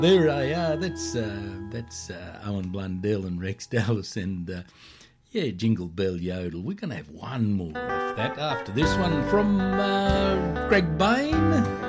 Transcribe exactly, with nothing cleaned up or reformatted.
There they are. That's uh, that's uh, Owen Blundell and Rex Dallas and uh, yeah, Jingle Bell Yodel. We're going to have one more off that after this one from uh, Greg Bain.